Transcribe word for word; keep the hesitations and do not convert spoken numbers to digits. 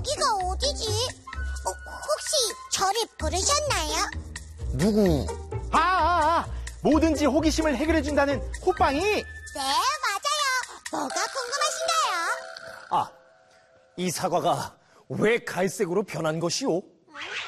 여기가 어디지? 어, 혹시 저를 부르셨나요? 누구? 아, 아, 아, 뭐든지 호기심을 해결해준다는 호빵이. 네, 맞아요. 뭐가 궁금하신가요? 아, 이 사과가 왜 갈색으로 변한 것이오? 음,